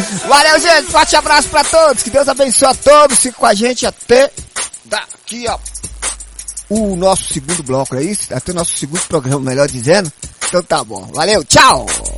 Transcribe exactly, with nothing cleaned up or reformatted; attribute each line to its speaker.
Speaker 1: Valeu, gente. Forte abraço pra todos. Que Deus abençoe a todos. Fique com a gente até daqui, ó. O nosso segundo bloco, é isso? Até o nosso segundo programa, melhor dizendo. Então tá bom. Valeu, tchau.